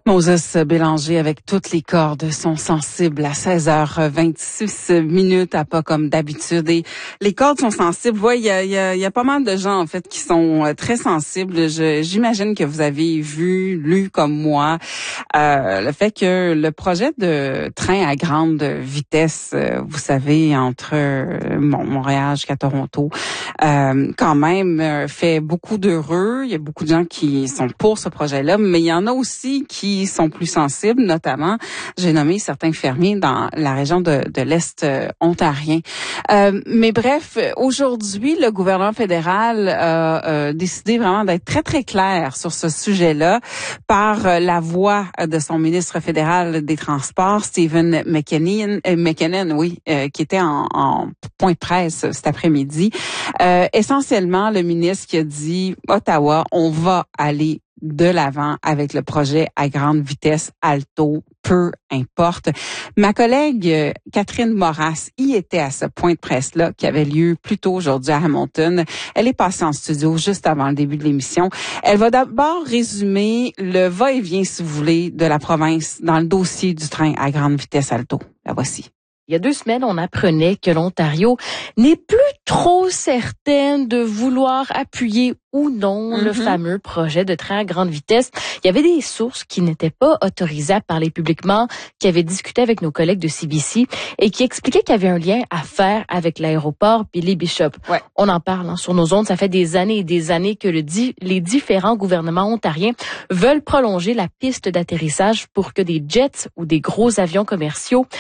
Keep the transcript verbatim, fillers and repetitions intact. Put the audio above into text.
Moses Bélanger avec toutes les cordes sont sensibles à seize heures vingt-six minutes, à pas comme d'habitude. Et les cordes sont sensibles. Ouais, il y a, y a, y a pas mal de gens en fait qui sont très sensibles. Je, j'imagine que vous avez vu, lu comme moi, euh, le fait que le projet de train à grande vitesse, euh, vous savez, entre euh, bon, Montréal jusqu'à Toronto, euh, quand même euh, fait beaucoup d'heureux. Il y a beaucoup de gens qui sont pour ce projet-là, mais il y en a aussi qui sont plus sensibles, notamment, j'ai nommé certains fermiers dans la région de, de l'Est euh, ontarien. Euh, mais bref, aujourd'hui, le gouvernement fédéral a euh, décidé vraiment d'être très, très clair sur ce sujet-là par euh, la voix de son ministre fédéral des Transports, Stephen McKinnon, euh, McKinnon oui, euh, qui était en, en point de presse cet après-midi. Euh, essentiellement, le ministre qui a dit, Ottawa, on va aller de l'avant avec le projet à grande vitesse Alto, peu importe. Ma collègue euh, Catherine Moras y était à ce point de presse-là qui avait lieu plus tôt aujourd'hui à Hamilton. Elle est passée en studio juste avant le début de l'émission. Elle va d'abord résumer le va-et-vient, si vous voulez, de la province dans le dossier du train à grande vitesse Alto. La voici. Il y a deux semaines, on apprenait que l'Ontario n'est plus trop certaine de vouloir appuyer ou non mm-hmm. le fameux projet de train à grande vitesse. Il y avait des sources qui n'étaient pas autorisées à parler publiquement, qui avaient discuté avec nos collègues de C B C et qui expliquaient qu'il y avait un lien à faire avec l'aéroport Billy Bishop. Ouais. On en parle hein, sur nos ondes. Ça fait des années et des années que le di- les différents gouvernements ontariens veulent prolonger la piste d'atterrissage pour que des jets ou des gros avions commerciaux